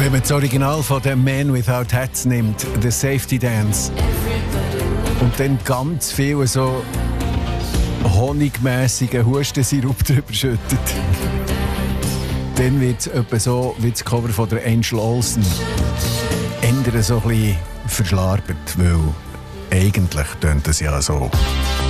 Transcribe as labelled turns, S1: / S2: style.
S1: Wenn man das Original von «The Man Without Hats» nimmt, «The Safety Dance», und dann ganz viel so honigmässigen Hustensirup drüber schüttet, dann wird es etwa so wie das Cover von der Angel Olsen. Ändern so ein bisschen verschlarbert, weil eigentlich tönt es ja so.